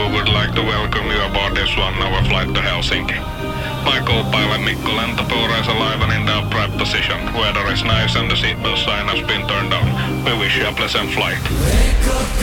we would like to welcome you aboard this 1-hour flight to Helsinki. My co-pilot Mikko Lentopuura is alive and in the upright position. Weather is nice and the seatbelt sign has been turned on. We wish you a pleasant flight. Wake up